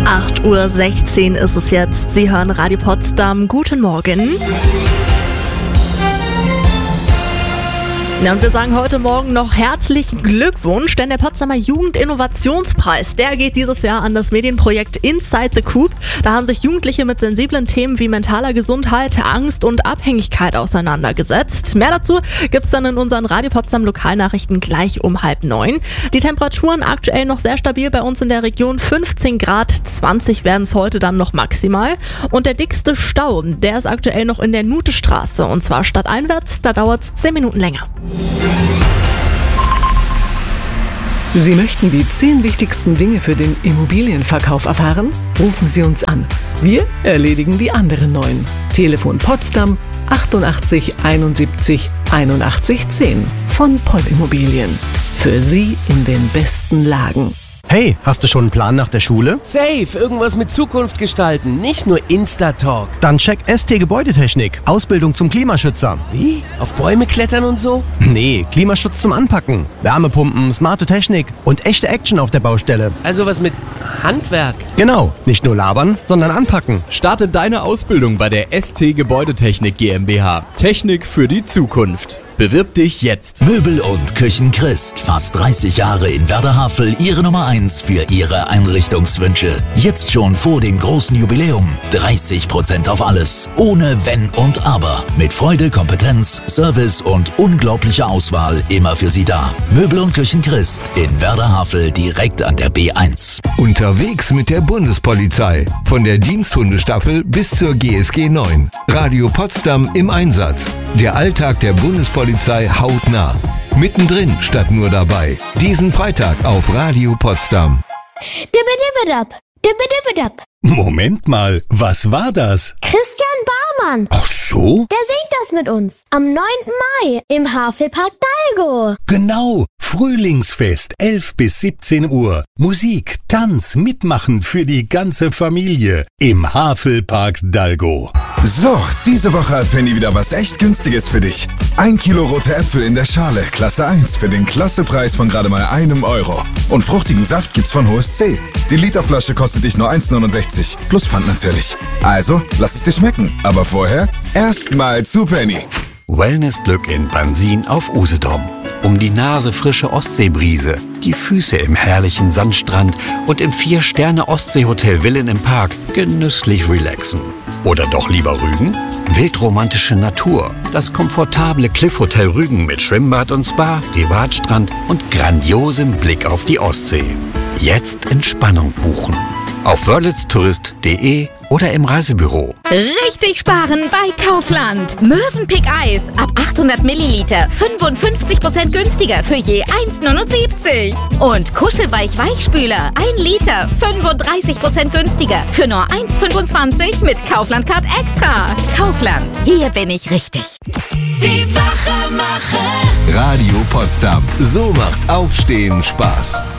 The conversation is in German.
8:16 Uhr ist es jetzt. Sie hören Radio Potsdam. Guten Morgen. Ja, und wir sagen heute Morgen noch herzlichen Glückwunsch, denn der Potsdamer Jugendinnovationspreis, der geht dieses Jahr an das Medienprojekt Inside the Coop. Da haben sich Jugendliche mit sensiblen Themen wie mentaler Gesundheit, Angst und Abhängigkeit auseinandergesetzt. Mehr dazu gibt's dann in unseren Radio Potsdam Lokalnachrichten gleich um 8:30. Die Temperaturen aktuell noch sehr stabil bei uns in der Region, 15 Grad, 20 werden es heute dann noch maximal. Und der dickste Stau, der ist aktuell noch in der Nutestraße, und zwar stadteinwärts, da dauert es 10 Minuten länger. Sie möchten die 10 wichtigsten Dinge für den Immobilienverkauf erfahren? Rufen Sie uns an. Wir erledigen die anderen 9. Telefon Potsdam 88 71 81 10 von Poll Immobilien. Für Sie in den besten Lagen. Hey, hast du schon einen Plan nach der Schule? Safe, irgendwas mit Zukunft gestalten, nicht nur Insta-Talk. Dann check ST Gebäudetechnik, Ausbildung zum Klimaschützer. Wie? Auf Bäume klettern und so? Nee, Klimaschutz zum Anpacken. Wärmepumpen, smarte Technik und echte Action auf der Baustelle. Also was mit Handwerk? Genau, nicht nur labern, sondern anpacken. Starte deine Ausbildung bei der ST Gebäudetechnik GmbH. Technik für die Zukunft. Bewirb dich jetzt. Möbel und Küchen Christ. Fast 30 Jahre in Werder-Havel. Ihre Nummer 1 für Ihre Einrichtungswünsche. Jetzt schon vor dem großen Jubiläum. 30% auf alles. Ohne Wenn und Aber. Mit Freude, Kompetenz, Service und unglaublicher Auswahl immer für Sie da. Möbel und Küchen Christ in Werder-Havel direkt an der B1. Unterwegs mit der Bundespolizei. Von der Diensthundestaffel bis zur GSG 9. Radio Potsdam im Einsatz. Der Alltag der Bundespolizei hautnah. Mittendrin statt nur dabei. Diesen Freitag auf Radio Potsdam. Moment mal, was war das? Christian Baumann. Ach so? Der singt das mit uns. Am 9. Mai im Havelpark Dalgo. Genau. Frühlingsfest, 11 bis 17 Uhr. Musik, Tanz, Mitmachen für die ganze Familie im Havelpark Dalgo. So, diese Woche hat Penny wieder was echt Günstiges für dich. 1 Kilo rote Äpfel in der Schale, Klasse 1, für den Klassepreis von gerade mal €1. Und fruchtigen Saft gibt's von Hohes C. Die Literflasche kostet dich nur 1,69, plus Pfand natürlich. Also, lass es dir schmecken. Aber vorher erstmal zu Penny. Wellnessglück in Bansin auf Usedom. Um die Nase frische Ostseebrise, die Füße im herrlichen Sandstrand und im 4-Sterne-Ostsee-Hotel Villen im Park genüsslich relaxen. Oder doch lieber Rügen? Wildromantische Natur, das komfortable Cliff Hotel Rügen mit Schwimmbad und Spa, Privatstrand und grandiosem Blick auf die Ostsee. Jetzt Entspannung buchen. Auf wörlitztourist.de oder im Reisebüro. Richtig sparen bei Kaufland. Mövenpick Eis ab 800 Milliliter 55% günstiger für je 1,79. Und Kuschelweich Weichspüler 1 Liter 35% günstiger für nur 1,25 mit Kaufland Card Extra. Kaufland, hier bin ich richtig. Die Wachemacher. Radio Potsdam. So macht Aufstehen Spaß.